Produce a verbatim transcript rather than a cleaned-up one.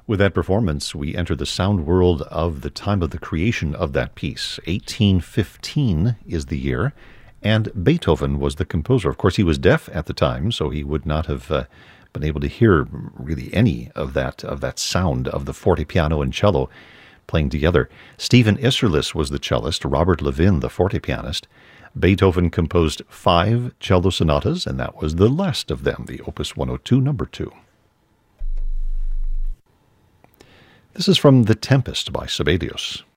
With that performance, we enter the sound world of the time of the creation of that piece. eighteen fifteen is the year, and Beethoven was the composer. Of course, he was deaf at the time, so he would not have uh, been able to hear really any of that of that sound of the forte piano and cello playing together. Stephen Isserlis was the cellist, Robert Levin the forte pianist. Beethoven composed five cello sonatas, and that was the last of them, the Opus one oh two, number two. This is from The Tempest by Sibelius.